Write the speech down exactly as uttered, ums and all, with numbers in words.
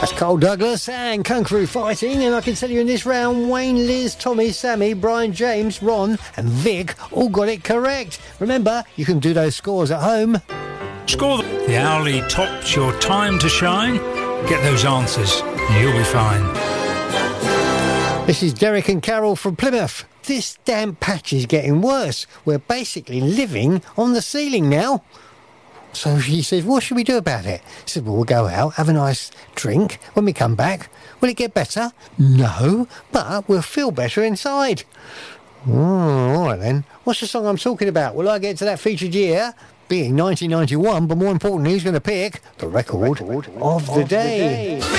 That's Carl Douglas and Kung Fu Fighting, and I can tell you in this round, Wayne, Liz, Tommy, Sammy, Brian, James, Ron and Vic all got it correct. Remember, you can do those scores at home. Score the, the Owlie tops your time to shine. Get those answers and you'll be fine. This is Derek and Carol from Plymouth. This damn patch is getting worse. We're basically living on the ceiling now. So she says, what should we do about it? I said, well, we'll go out, have a nice drink. When we come back, will it get better? No, but we'll feel better inside. Oh, all right then. What's the song I'm talking about? Will I get to that featured year? Being nineteen ninety-one, but more importantly, who's going to pick the record, the record of, the, of day. the day.